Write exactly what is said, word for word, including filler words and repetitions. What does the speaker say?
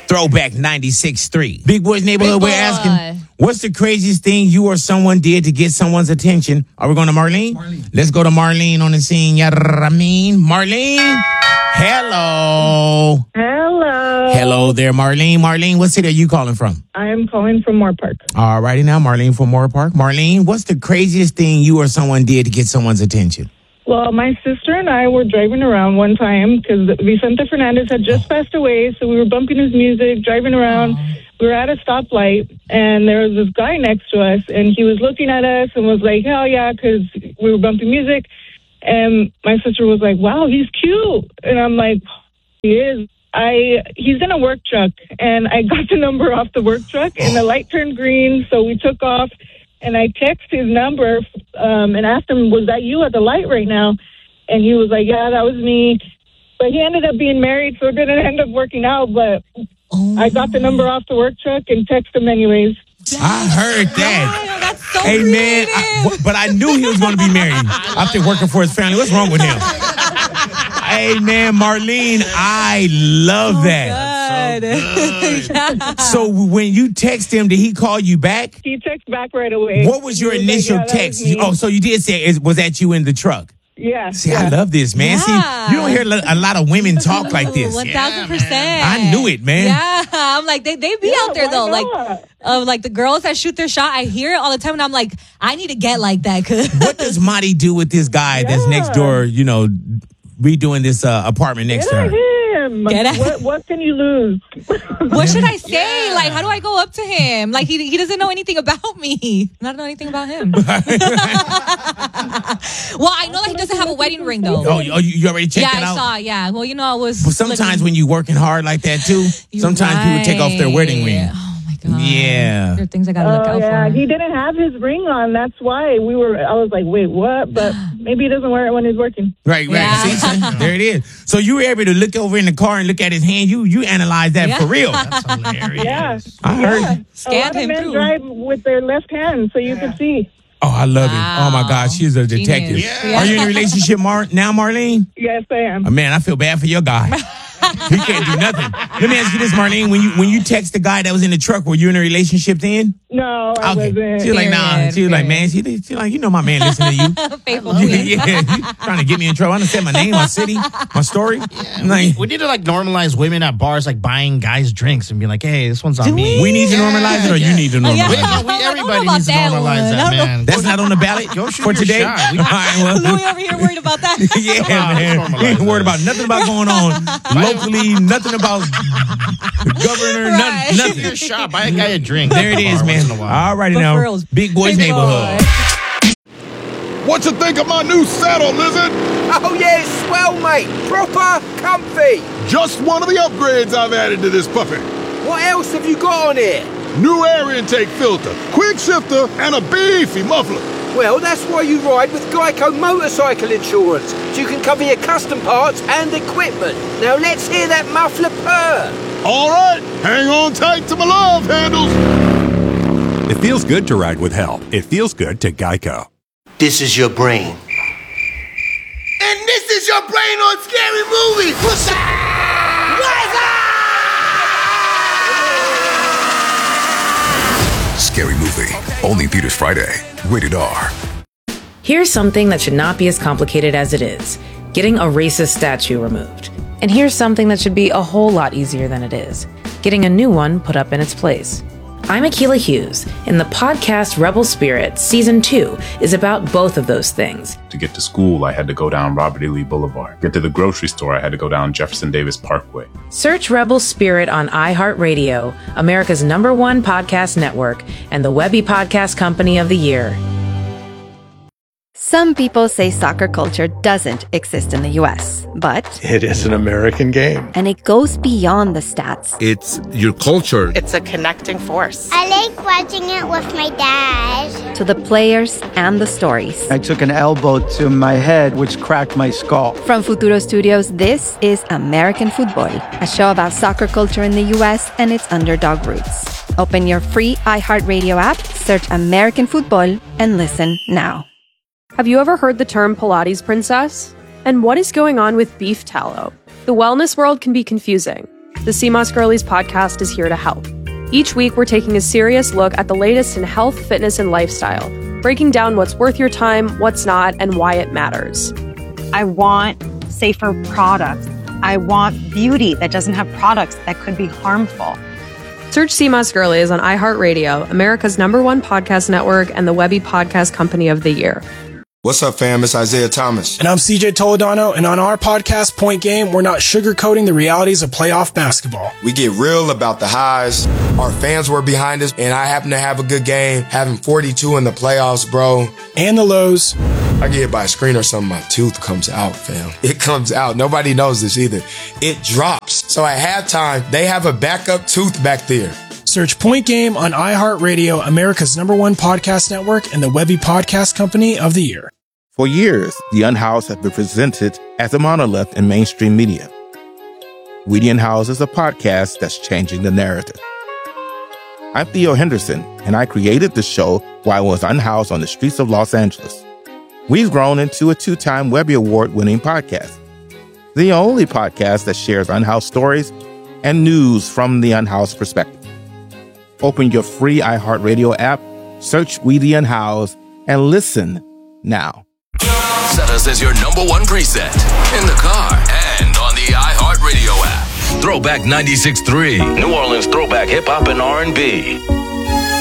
Throwback ninety-six point three. Big Boys Neighborhood, Big we're boy. asking, what's the craziest thing you or someone did to get someone's attention? Are we going to Marlene? Marlene. Let's go to Marlene on the scene. Yeah, I mean, Marlene. Hello. Hello. Hello there, Marlene. Marlene, what city are you calling from? I am calling from Moore Park. All righty now, Marlene from Moore Park. Marlene, what's the craziest thing you or someone did to get someone's attention? Well, my sister and I were driving around one time because Vicente Fernandez had just passed away, so we were bumping his music, driving around. We were at a stoplight, and there was this guy next to us, and he was looking at us and was like, hell yeah, because we were bumping music. And my sister was like, wow, he's cute. And I'm like, he is. I He's in a work truck, and I got the number off the work truck, and the light turned green, so we took off. And I texted his number um, and asked him, was that you at the light right now? And he was like, yeah, that was me. But he ended up being married, so it didn't end up working out. But oh. I got the number off the work truck and texted him anyways. I heard that. Wow, that's so hey, creative. man, I, w- but I knew he was going to be married after working for his family. What's wrong with him? Hey, man, Marlene, I love Oh, that. God. Yeah. So when you text him, did he call you back? He texted back right away. What was your He like, initial "Yeah, that text? was me." Oh, so you did say, is, was that you in the truck? Yeah. See, yeah. I love this, man. Yeah. See, you don't hear a lot of women talk like this. One thousand percent. I knew it, man. Yeah, I'm like they they be Yeah, out there why though, not? like uh, like the girls that shoot their shot. I hear it all the time, and I'm like, I need to get like that. Cause What does Marty do with this guy that's Yeah. next door, you know, redoing this uh, apartment next Get to at her? him. Get at- what, what can you lose? what should I say? Like, how do I go up to him? Like he he doesn't know anything about me. I don't know anything about him. Well, I know that he doesn't have a wedding ring though. Oh, you, oh, you you already checked yeah, it I out? saw. Yeah. Well, you know, I was. But sometimes looking- when you're working hard like that too, You're sometimes people take off their wedding ring. right. Oh my god. Yeah. There are things I gotta look Oh, out yeah. for. He didn't have his ring on. That's why we were, I was like, wait, what? But maybe he doesn't wear it when he's working. Right, right. Yeah. See, so there it is. So you were able to look over in the car and look at his hand. You you analyzed that Yeah. for real. That's hilarious. Yeah. I heard. Yeah. Scanned a lot him of men through. drive with their left hand so you can see. Oh, I love it. Oh my Wow. gosh, she's a detective. Genius. Yeah. Are you in a relationship, Mar- now, Marlene? Yes, I am. Oh, man, I feel bad for your guy. He can't do nothing. Let me ask you this, Marlene. When you when you text the guy that was in the truck, were you in a relationship then? No, I Okay. wasn't. She was like, nah. Period, She was like, period. man, she, she like, you know my man listening to you. Faithful yeah, queen. yeah. You trying to get me in trouble. I done said my name, my city, my story. I'm like, We need to like normalize women at bars like buying guys drinks and be like, hey, this one's on me. we need to normalize it or you need to Oh, normalize yeah. We, it? we, I don't know everybody about needs to that normalize one. I that, don't know. man. That's not on the ballot Go shoot for your today. shot. We- All right, well, Louis over here worried about that. yeah, Come on, man. let's We ain't normalize worried that. about nothing about going on locally, nothing about the governor, Right. nothing. Shoot nothing. your shot. Buy a guy a drink. There it is, Bar man. once in a while. All righty But now. for reals, Big Boys Big Neighborhood. boy. What you think of my new saddle, Lizard? Oh yeah, it's swell, mate. Proper comfy. Just one of the upgrades I've added to this puppy. What else have you got on here? New air intake filter, quick shifter, and a beefy muffler. Well, that's why you ride with Geico Motorcycle Insurance, so you can cover your custom parts and equipment. Now let's hear that muffler purr. All right, hang on tight to my love handles. It feels good to ride with help. It feels good to Geico. This is your brain. And this is your brain on Scary Movie. What's up? What's up? Scary Movie. Only theaters Friday. Rated R. Here's something that should not be as complicated as it is. Getting a racist statue removed. And here's something that should be a whole lot easier than it is. Getting a new one put up in its place. I'm Akilah Hughes, and the podcast Rebel Spirit Season two is about both of those things. To get to school, I had to go down Robert E. Lee Boulevard. Get to the grocery store, I had to go down Jefferson Davis Parkway. Search Rebel Spirit on iHeartRadio, America's number one podcast network, and the Webby Podcast Company of the Year. Some people say soccer culture doesn't exist in the U S, but it is an American game. And it goes beyond the stats. It's your culture. It's a connecting force. I like watching it with my dad. To the players and the stories. I took an elbow to my head, which cracked my skull. From Futuro Studios, this is American Football, a show about soccer culture in the U S and its underdog roots. Open your free iHeartRadio app, search American Football, and listen now. Have you ever heard the term Pilates princess? And what is going on with beef tallow? The wellness world can be confusing. the C M O S Girlies podcast is here to help. Each week, we're taking a serious look at the latest in health, fitness, and lifestyle, breaking down what's worth your time, what's not, and why it matters. I want safer products. I want beauty that doesn't have products that could be harmful. Search C M O S Girlies on iHeartRadio, America's number one podcast network, and the Webby Podcast Company of the Year. What's up, fam? It's Isaiah Thomas. And I'm C J Toledano, and on our podcast, Point Game, we're not sugarcoating the realities of playoff basketball. We get real about the highs. Our fans were behind us, and I happen to have a good game, having forty-two in the playoffs, bro. And the lows. I get hit by a screen or something, my tooth comes out, fam. It comes out. Nobody knows this either. It drops. So at halftime, they have a backup tooth back there. Search Point Game on iHeartRadio, America's number one podcast network, and the Webby Podcast Company of the Year. For years, the Unhoused have been presented as a monolith in mainstream media. We the Unhoused is a podcast that's changing the narrative. I'm Theo Henderson, and I created the show while I was unhoused on the streets of Los Angeles. We've grown into a two-time Webby Award-winning podcast, the only podcast that shares unhoused stories and news from the unhoused perspective. Open your free iHeartRadio app, search We the Unhoused, and listen now. Set us as your number one preset in the car and on the iHeartRadio app. Throwback ninety-six point three, New Orleans throwback hip hop and R and B.